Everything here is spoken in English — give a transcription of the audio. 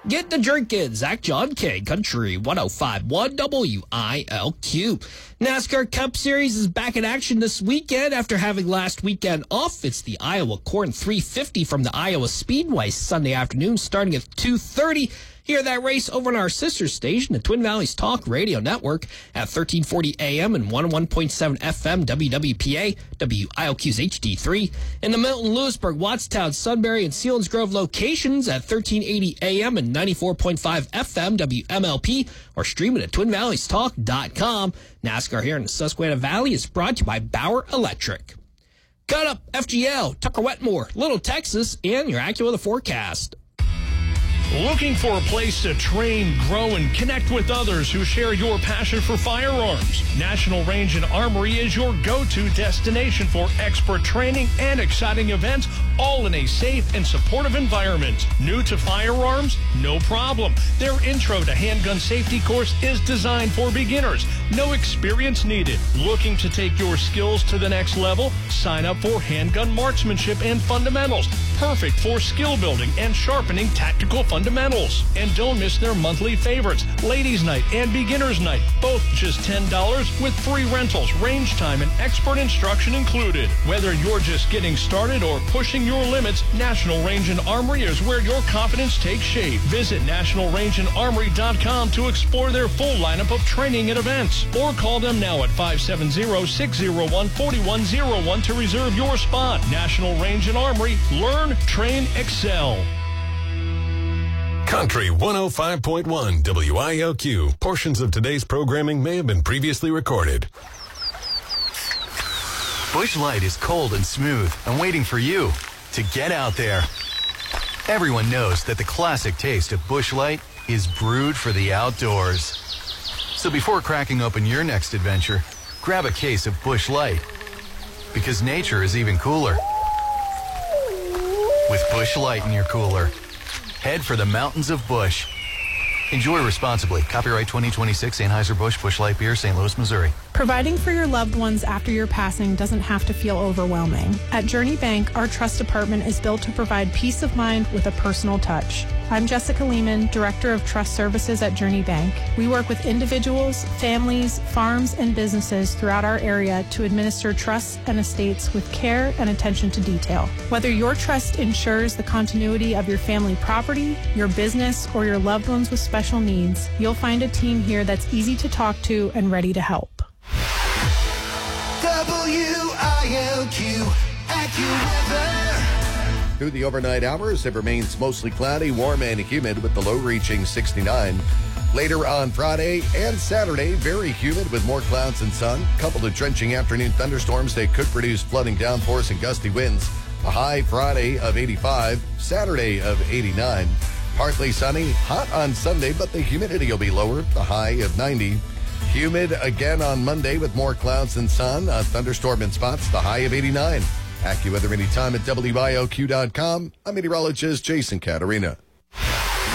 Get the drinkin'. Zach John King, Country 105.1 WILQ. NASCAR Cup Series is back in action this weekend after having last weekend off. It's the Iowa Corn 350 from the Iowa Speedway Sunday afternoon starting at 2:30. Hear that race over on our sister station, the Twin Valleys Talk Radio Network at 1340 AM and 101.7 FM WWPA, WILQ's HD3. In the Milton, Lewisburg, Wattstown, Sunbury, and Selinsgrove locations at 1380 AM and 94.5 FM WMLP, or stream it at twinvalleystalk.com. NASCAR here in the Susquehanna Valley is brought to you by Bauer Electric. Cut up FGL, Tucker Wetmore, Little Texas, and your AccuWeather forecast. Looking for a place to train, grow, and connect with others who share your passion for firearms? National Range and Armory is your go-to destination for expert training and exciting events, all in a safe and supportive environment. New to firearms? No problem. Their Intro to Handgun Safety course is designed for beginners. No experience needed. Looking to take your skills to the next level? Sign up for Handgun Marksmanship and Fundamentals. Perfect for skill building and sharpening tactical fundamentals. And don't miss their monthly favorites, Ladies Night and Beginners Night, both just $10 with free rentals, range time, and expert instruction included. Whether you're just getting started or pushing your limits, National Range and Armory is where your confidence takes shape. Visit nationalrangeandarmory.com to explore their full lineup of training and events, or call them now at 570-601-4101 to reserve your spot. National Range and Armory. Learn, train, excel. Country 105.1 WILQ. Portions of today's programming may have been previously recorded. Busch Light is cold and smooth and waiting for you to get out there. Everyone knows that the classic taste of Busch Light is brewed for the outdoors. So before cracking open your next adventure, grab a case of Busch Light, because nature is even cooler with Busch Light in your cooler. Head for the mountains of Busch. Enjoy responsibly. Copyright 2026 Anheuser-Busch Busch Light Beer, St. Louis, Missouri. Providing for your loved ones after your passing doesn't have to feel overwhelming. At Journey Bank, our trust department is built to provide peace of mind with a personal touch. I'm Jessica Lehman, Director of Trust Services at Journey Bank. We work with individuals, families, farms, and businesses throughout our area to administer trusts and estates with care and attention to detail. Whether your trust ensures the continuity of your family property, your business, or your loved ones with special needs, you'll find a team here that's easy to talk to and ready to help. WILQ AccuWeather. Through the overnight hours, it remains mostly cloudy, warm, and humid with the low reaching 69. Later on Friday and Saturday, very humid with more clouds and sun. Coupled with drenching afternoon thunderstorms that could produce flooding downpours and gusty winds. A high Friday of 85, Saturday of 89. Partly sunny, hot on Sunday, but the humidity will be lower, the high of 90. Humid again on Monday with more clouds and sun. A thunderstorm in spots, the high of 89. AccuWeather anytime at WILQ.com. I'm meteorologist Jason Caterina.